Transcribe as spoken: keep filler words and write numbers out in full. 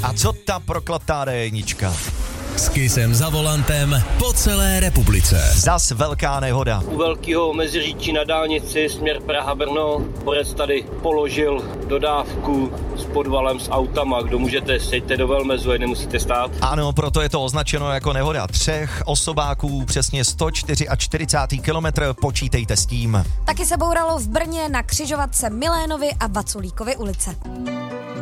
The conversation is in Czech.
A co ta prokletá dé éčka? S Kissem za volantem po celé republice. Zas velká nehoda. U velkého meziříčí na dálnici směr Praha-Brno borec tady položil dodávku s podvalem s autama. Kdo můžete, sejte do velmezu, jen nemusíte stát. Ano, proto je to označeno jako nehoda třech osobáků, přesně sto čtyřicátý čtvrtý kilometr, počítejte s tím. Taky se bouralo v Brně na křižovatce Milénovy a Vaculíkovy ulice.